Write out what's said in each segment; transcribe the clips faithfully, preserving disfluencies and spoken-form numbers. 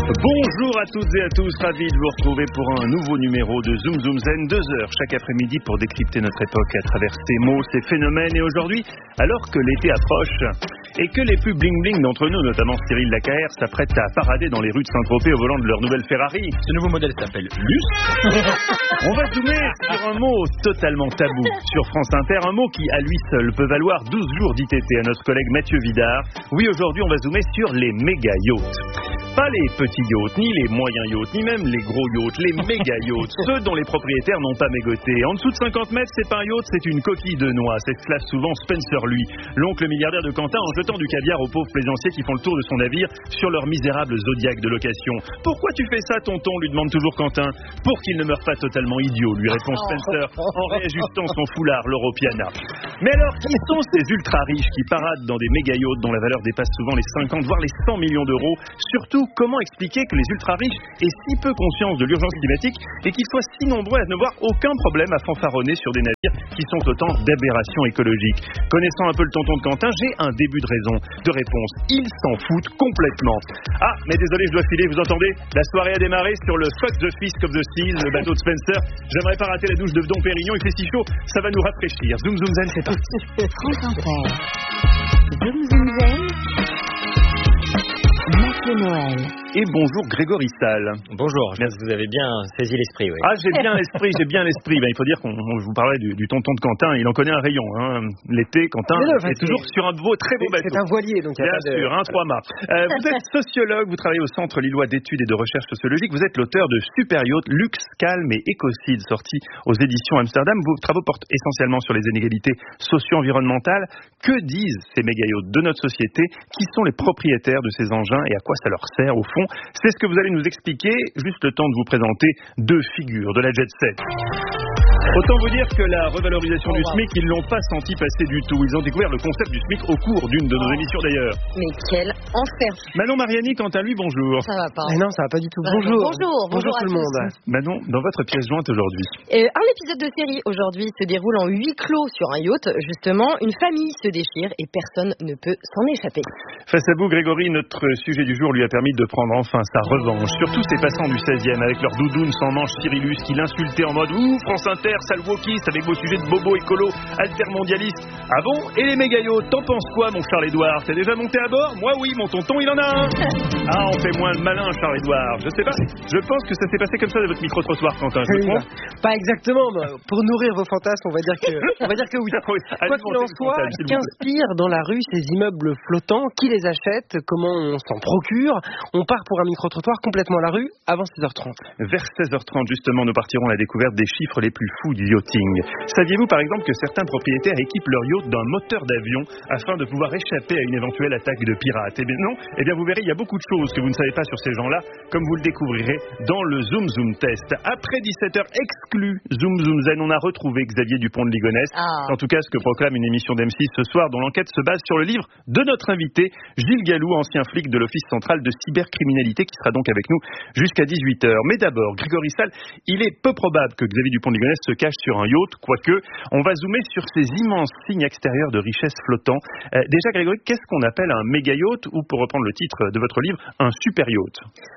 Bonjour à toutes et à tous, ravi de vous retrouver pour un nouveau numéro de Zoom Zoom Zen, deux heures chaque après-midi pour décrypter notre époque à travers ses mots, ses phénomènes. Et aujourd'hui, alors que l'été approche et que les plus bling-bling d'entre nous, notamment Cyril Lacaère, s'apprêtent à parader dans les rues de Saint-Tropez au volant de leur nouvelle Ferrari. Ce nouveau modèle s'appelle Luce. On va zoomer sur un mot totalement tabou sur France Inter, un mot qui à lui seul peut valoir douze jours d'I T T à notre collègue Mathieu Vidard. Oui, aujourd'hui on va zoomer sur les méga yachts. Pas les petits yachts, ni les moyens yachts, ni même les gros yachts, les méga yachts, ceux dont les propriétaires n'ont pas mégoté. En dessous de cinquante mètres, c'est pas un yacht, c'est une coquille de noix, s'exclame souvent Spencer, lui, l'oncle milliardaire de Quentin, en jetant du caviar aux pauvres plaisanciers qui font le tour de son navire sur leur misérable Zodiac de location. Pourquoi tu fais ça, tonton, lui demande toujours Quentin. Pour qu'il ne meure pas totalement idiot, lui répond Spencer, en réajustant son foulard l'Europiana. Mais alors, qui sont ces ultra riches qui paradent dans des méga yachts dont la valeur dépasse souvent les cinquante, voire les cent millions d'euros? Surtout, comment expliquer que les ultra-riches aient si peu conscience de l'urgence climatique et qu'ils soient si nombreux à ne voir aucun problème à fanfaronner sur des navires qui sont autant d'aberrations écologiques? Connaissant un peu le tonton de Quentin, j'ai un début de raison, de réponse. Ils s'en foutent complètement. Ah, mais désolé, je dois filer, vous entendez? La soirée a démarré sur le Fuck the Fisk of the Seas, le bateau de Spencer. J'aimerais pas rater la douche de Dom Pérignon, il fait si chaud, ça va nous rafraîchir. Zoom Zoom Zen, c'est parti. France Inter. Zoom Zoom Zen. Mathieu Noël. Et bonjour Grégory Salle. Bonjour, je pense que vous avez bien saisi l'esprit. Oui. Ah, j'ai bien l'esprit, j'ai bien l'esprit. Ben, il faut dire qu'on on, je vous parlais du, du tonton de Quentin, il en connaît un rayon. Hein. L'été, Quentin non, est toujours sur un beau, très beau bateau. C'est un voilier, donc il y a bien pas de... sûr, un trois-mâts. Euh, vous êtes sociologue, vous travaillez au Centre Lillois d'études et de recherche sociologique. Vous êtes l'auteur de Super Yacht, Luxe, Calme et Écocide, sorti aux éditions Amsterdam. Vos travaux portent essentiellement sur les inégalités socio-environnementales. Que disent ces méga yachts de notre société? Qui sont les propriétaires de ces engins et à quoi ça leur sert au fond? C'est ce que vous allez nous expliquer, juste le temps de vous présenter deux figures de la jet set. Autant vous dire que la revalorisation du SMIC, ils l'ont pas senti passer du tout. Ils ont découvert le concept du SMIC au cours d'une de nos émissions d'ailleurs. Mais quel enfer. Manon Mariani, quant à lui, bonjour. Ça va pas. Mais non, ça va pas du tout. Bonjour. Bonjour, bonjour, bonjour tout le monde. Manon, dans votre pièce jointe aujourd'hui. Euh, un épisode de série aujourd'hui se déroule en huis clos sur un yacht. Justement, une famille se déchire et personne ne peut s'en échapper. Face à vous, Grégory, notre sujet du jour lui a permis de prendre enfin sa revanche sur tous ces passants du seizième avec leur doudoune sans manche Cyrillus qui l'insultaient en mode « Ouh, France Inter, sale wokiste avec vos sujets de bobo écolo, altermondialiste. Ah bon? Et les méga yachts, t'en penses quoi, mon Charles-Édouard? T'es déjà monté à bord? Moi oui, mon tonton, il en a un. Ah, on fait moins le malin, Charles-Édouard. Je sais pas, je pense que ça s'est passé comme ça de votre micro-trottoir, Quentin, je me trompe? Pas exactement, mais pour nourrir vos fantasmes, on va dire que, on va dire que oui. Quoi qu'il en soit, qu'inspirent dans la rue ces immeubles flottants? Qui les achète? Comment on s'en procure? On part pour un micro-trottoir complètement à la rue avant seize heures trente. Vers seize heures trente, justement, nous partirons à la découverte des chiffres les plus fous du yachting. Saviez-vous, par exemple, que certains propriétaires équipent leur yacht d'un moteur d'avion afin de pouvoir échapper à une éventuelle attaque de pirates? Eh bien non, eh bien vous verrez, il y a beaucoup de choses que vous ne savez pas sur ces gens-là, comme vous le découvrirez dans le Zoom Zoom Test. Après dix-sept heures exclu Zoom Zoom Zen, on a retrouvé Xavier Dupont de Ligonnès. Ah. En tout cas, ce que proclame une émission d'M six ce soir, dont l'enquête se base sur le livre de notre invité, Gilles Gallou, ancien flic de l'Office central de cybercriminalité, qui sera donc avec nous jusqu'à dix-huit heures. Mais d'abord, Grégory Salle, il est peu probable que Xavier Dupont de Ligonnès se cache sur un yacht, quoique on va zoomer sur ces immenses signes extérieurs de richesse flottants. Euh, déjà, Grégory, qu'est-ce qu'on appelle un méga yacht ou, pour reprendre le titre de votre livre, un super yacht?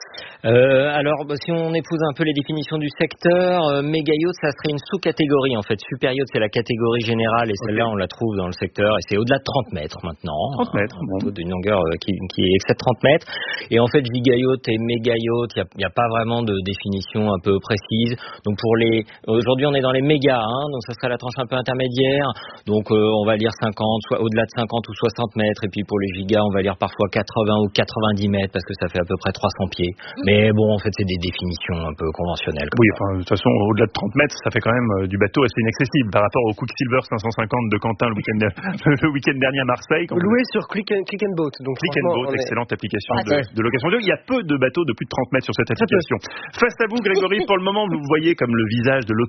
Euh, alors, bah, si on épouse un peu les définitions du secteur, euh, méga yacht, ça serait une sous-catégorie en fait. Super yacht, c'est la catégorie générale et celle-là, okay. On la trouve dans le secteur et c'est au-delà de trente mètres maintenant. trente mètres, hein, bon. D'une longueur euh, qui, qui excède trente mètres. Et en fait, giga yacht et méga yacht, il n'y a, a pas vraiment de définition un peu précise. Donc pour les, aujourd'hui, on est dans les méga, hein, donc ça serait la tranche un peu intermédiaire. Donc euh, on va lire cinquante, soit au-delà de cinquante ou soixante mètres. Et puis pour les gigas, on va lire parfois quatre-vingts ou quatre-vingt-dix mètres parce que ça fait à peu près trois cents pieds. Mais bon, en fait, c'est des définitions un peu conventionnelles. Oui, enfin, de toute façon, au-delà de trente mètres, ça fait quand même euh, du bateau assez inaccessible par rapport au Quicksilver cinq cent cinquante de Quentin le week-end, le week-end dernier à Marseille. Loué sur Click and, Click and Boat. Donc Click and Boat, excellente application ah, de, de location. Il y a peu de bateaux de plus de trente mètres sur cette application. Face à vous, Grégory, pour le moment, vous voyez comme le visage de l'autorité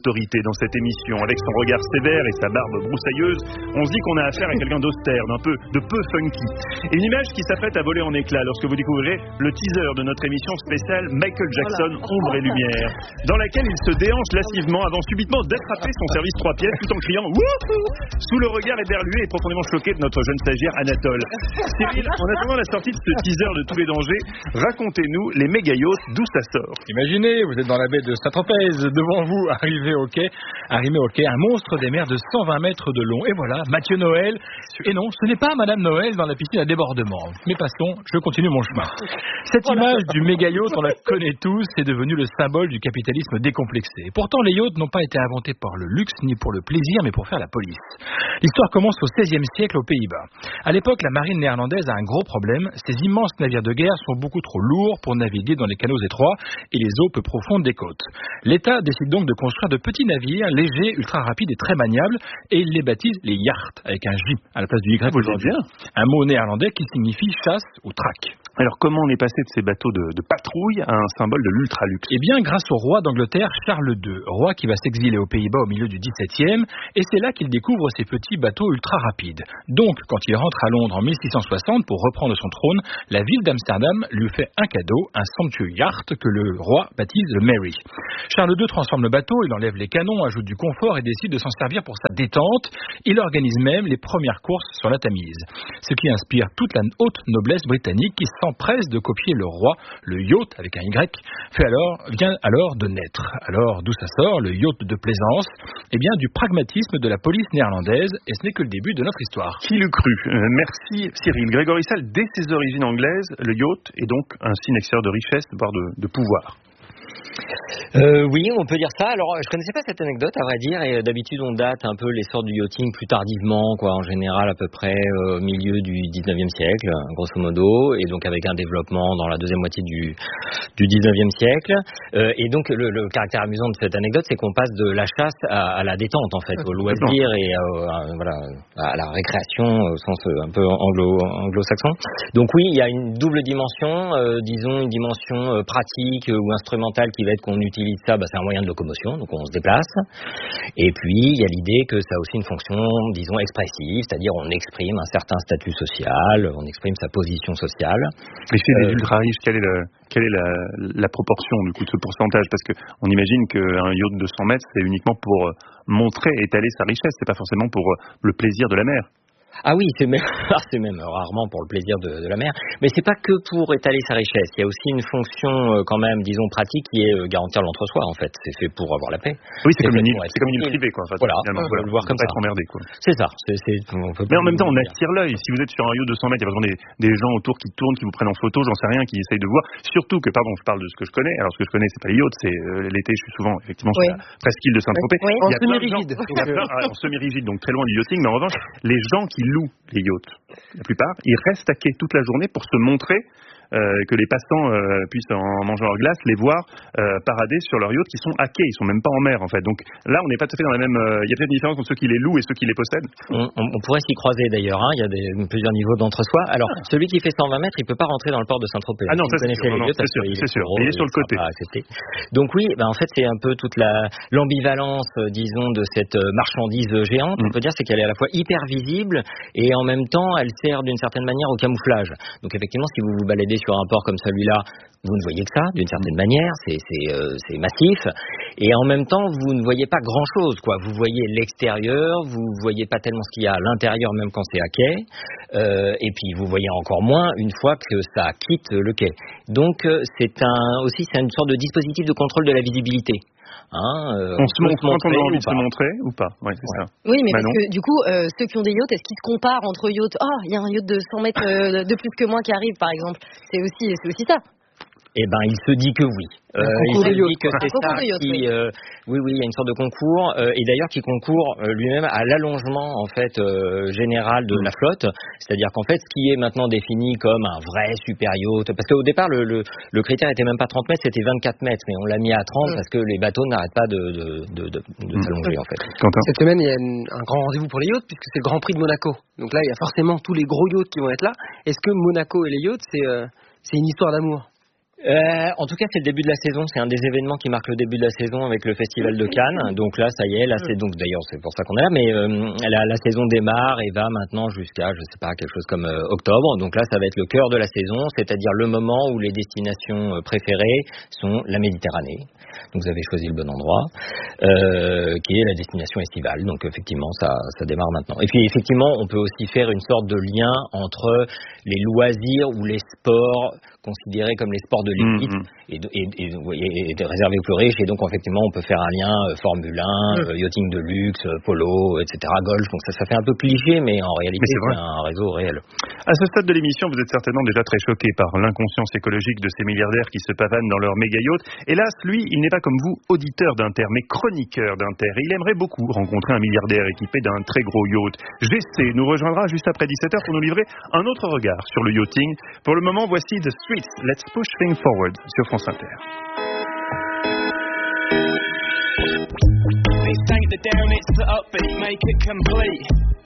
dans cette émission. Avec son regard sévère et sa barbe broussailleuse, on se dit qu'on a affaire à quelqu'un d'austère, d'un peu, de peu funky. Et une image qui s'apprête à voler en éclats lorsque vous découvrirez le teaser de notre émission spéciale Michael Jackson, Ombre et Lumière, dans laquelle il se déhanche lascivement avant subitement d'attraper son service trois pièces tout en criant wouhou sous le regard éberlué et profondément choqué de notre jeune stagiaire Anatole. Cyril, en attendant la sortie de ce teaser de tous les dangers, racontez-nous les méga yachts, d'où ça sort. Imaginez, vous êtes dans la baie de Saint-Tropez, devant vous, arrivé au quai, arrivé au quai, un monstre des mers de cent vingt mètres de long. Et voilà, Mathieu Noël. Et non, ce n'est pas Madame Noël dans la piscine à débordement. Mais passons, je continue mon chemin. Cette image du méga yacht, on la connaît tous, c'est devenu le symbole du capitalisme décomplexé. Pourtant, les yachts n'ont pas été inventés par le luxe ni pour le plaisir, mais pour faire la police. L'histoire commence au seizième siècle aux Pays-Bas. À l'époque, la marine néerlandaise a un gros problème. Ces immenses navires de guerre sont beaucoup trop lourds pour naviguer dans les canaux étroits et les eaux peu profondes des côtes. L'État décide donc de construire de petits navires légers, ultra rapides et très maniables, et il les baptise les yachts, avec un J à la place du Y. Vous le dites bien. Un mot néerlandais qui signifie chasse ou traque. Alors comment on est passé de ces bateaux de, de patrouille à un symbole de l'ultra-luxe? Eh bien, grâce au roi d'Angleterre, Charles deux, roi qui va s'exiler aux Pays-Bas au milieu du dix-septième, et c'est là qu'il découvre ces petits bateaux ultra-rapides. Donc, quand il rentre à Londres en mille six cent soixante pour reprendre son trône, la ville d'Amsterdam lui fait un cadeau, un somptueux yacht que le roi baptise le Mary. Charles deux transforme le bateau, il enlève les canons, ajoute du confort et décide de s'en servir pour sa détente. Il organise même les premières courses sur la Tamise. Ce qui inspire toute la haute noblesse britannique qui s'empresse de copier le roi. Le yacht, avec un Y, fait alors, vient alors de naître. Alors, d'où ça sort, le yacht de plaisance? Eh bien, du pragmatisme de la police néerlandaise, et ce n'est que le début de notre histoire. Qui l'eût cru? euh, Merci Cyril. Grégory Salles, dès ses origines anglaises, le yacht est donc un signe extérieur de richesse, voire de, de pouvoir. Euh, oui, on peut dire ça. Alors, je connaissais pas cette anecdote, à vrai dire, et d'habitude, on date un peu l'essor du yachting plus tardivement, quoi, en général, à peu près au euh, milieu du dix-neuvième siècle, grosso modo, et donc avec un développement dans la deuxième moitié du, du dix-neuvième siècle. Euh, et donc, le, le caractère amusant de cette anecdote, c'est qu'on passe de la chasse à, à la détente, en fait, au loisir et à, à, voilà, à la récréation au sens un peu anglo, anglo-saxon. Donc oui, il y a une double dimension, euh, disons une dimension euh, pratique euh, ou instrumentale qui va être qu'on utilise ça, bah, c'est un moyen de locomotion, donc on se déplace. Et puis, il y a l'idée que ça a aussi une fonction, disons, expressive, c'est-à-dire on exprime un certain statut social, on exprime sa position sociale. Et chez euh, les ultra-riches, quelle est, le, quelle est la, la proportion, du coup, de ce pourcentage? Parce qu'on imagine qu'un yacht de cent mètres, c'est uniquement pour montrer, étaler sa richesse, c'est pas forcément pour le plaisir de la mer. Ah oui, c'est même, c'est même rarement pour le plaisir de, de la mer, mais c'est pas que pour étaler sa richesse. Il y a aussi une fonction euh, quand même, disons pratique, qui est euh, garantir l'entre-soi. En fait, c'est fait pour avoir la paix. Oui, c'est, c'est comme, une île, c'est comme une île privée, quoi. En fait, voilà, on peut le voir comme pas ça. Être emmerdé, quoi. C'est ça. C'est, c'est, on peut mais en même temps, on attire l'œil. Si vous êtes sur un yacht de cent mètres, il y a vraiment des, des gens autour qui tournent, qui vous prennent en photo, j'en sais rien, qui essayent de voir. Surtout que, pardon, je parle de ce que je connais. Alors, ce que je connais, c'est pas les yachts, c'est euh, l'été. Je suis souvent effectivement oui. sur la presqu'île de Saint-Tropez. Oui. En semi-rigide. En semi-rigide, donc très loin du yachting. Mais en revanche, les gens qui louent les yachts, la plupart, ils restent à quai toute la journée pour se montrer, euh, que les passants euh, puissent, en mangeant leur glace, les voir euh, parader sur leurs yachts qui sont à quai, ils sont même pas en mer en fait. Donc là, on n'est pas tout à fait dans la même. Il euh, y a peut-être une différence entre ceux qui les louent et ceux qui les possèdent. On, on, on pourrait s'y croiser d'ailleurs. Hein. Il y a des, plusieurs niveaux d'entre-soi. Alors, ah. celui qui fait cent vingt mètres, il peut pas rentrer dans le port de Saint-Tropez. Ah non, ça c'est sûr. Non, non, c'est sûr, il c'est est sûr. gros, il est sur le côté. Donc oui, ben, en fait, c'est un peu toute la l'ambivalence, disons, de cette marchandise géante. Mm. On peut dire, c'est qu'elle est à la fois hyper visible et en même temps, elle sert d'une certaine manière au camouflage. Donc effectivement, si vous vous baladez sur un port comme celui-là, vous ne voyez que ça, d'une certaine manière, c'est, c'est, euh, c'est massif, et en même temps, vous ne voyez pas grand-chose, quoi. Vous voyez l'extérieur, vous voyez pas tellement ce qu'il y a à l'intérieur, même quand c'est à quai, euh, et puis vous voyez encore moins une fois que ça quitte le quai. Donc, euh, c'est un, aussi, c'est une sorte de dispositif de contrôle de la visibilité. Hein, euh, on, on se montre quand on a envie de se montrer ou pas. Ouais, c'est ouais. ça. Oui, mais Manon. parce que du coup, euh, ceux qui ont des yachts, est-ce qu'ils se comparent entre yachts? Ah, oh, il y a un yacht de cent mètres euh, de plus que moi qui arrive, par exemple. C'est aussi, c'est aussi ça. Eh ben, il se dit que oui. Euh, il se dit que c'est ça yacht, qui, oui. Euh, oui, oui, il y a une sorte de concours, euh, et d'ailleurs qui concourt euh, lui-même à l'allongement en fait euh, général de la flotte. C'est-à-dire qu'en fait, ce qui est maintenant défini comme un vrai super yacht, parce qu'au départ le, le, le critère était même pas trente mètres, c'était vingt-quatre mètres, mais on l'a mis à trente mmh. parce que les bateaux n'arrêtent pas de, de, de, de, de mmh. s'allonger en fait. Quentin. Cette semaine, il y a une, un grand rendez-vous pour les yachts puisque c'est le Grand Prix de Monaco. Donc là, il y a forcément tous les gros yachts qui vont être là. Est-ce que Monaco et les yachts, c'est, euh, c'est une histoire d'amour? Euh, en tout cas, c'est le début de la saison. C'est un des événements qui marque le début de la saison avec le Festival de Cannes. Donc là, ça y est, là c'est donc d'ailleurs c'est pour ça qu'on est là. Mais euh, la, la saison démarre et va maintenant jusqu'à, je sais pas, quelque chose comme euh, octobre. Donc là, ça va être le cœur de la saison, c'est-à-dire le moment où les destinations préférées sont la Méditerranée. Donc vous avez choisi le bon endroit, euh, qui est la destination estivale. Donc effectivement, ça, ça démarre maintenant. Et puis effectivement, on peut aussi faire une sorte de lien entre les loisirs ou les sports considérés comme les sports de l'élite mmh, mmh. et, et, et, et, et réservés aux plus riches. Et donc effectivement, on peut faire un lien euh, Formule un, mmh. euh, yachting de luxe, euh, polo, et cetera, golf. Donc ça, ça fait un peu cliché, mais en réalité, mais c'est, c'est un réseau réel. À ce stade de l'émission, vous êtes certainement déjà très choqué par l'inconscience écologique de ces milliardaires qui se pavanent dans leur méga yacht. Hélas, lui, il n'est pas comme vous, auditeur d'Inter, mais chroniqueur d'Inter. Il aimerait beaucoup rencontrer un milliardaire équipé d'un très gros yacht. G C nous rejoindra juste après dix-sept heures pour nous livrer un autre regard sur le yachting. Pour le moment, voici The Streets, Let's Push Things Forward sur France Inter. This ain't the down, it's the upbeat, make it complete.